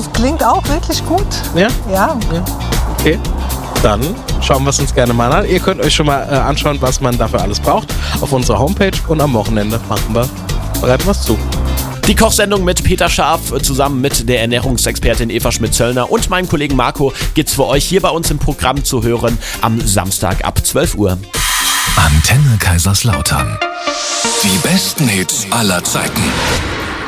das klingt auch wirklich gut. Ja? Ja. Okay. Dann schauen wir es uns gerne mal an. Ihr könnt euch schon mal anschauen, was man dafür alles braucht, auf unserer Homepage. Und am Wochenende bereiten wir es zu. Die Kochsendung mit Peter Scharf zusammen mit der Ernährungsexpertin Eva Schmidt-Zöllner und meinem Kollegen Marco gibt's für euch hier bei uns im Programm zu hören am Samstag ab 12 Uhr. Antenne Kaiserslautern. Die besten Hits aller Zeiten.